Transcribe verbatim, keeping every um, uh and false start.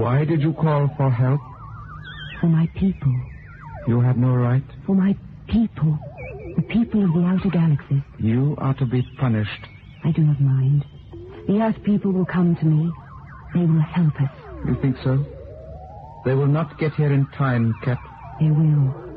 Why did you call for help? For my people. You have no right. For my people. The people of the outer galaxies. You are to be punished. I do not mind. The Earth people will come to me. They will help us. You think so? They will not get here in time, Cap. They will.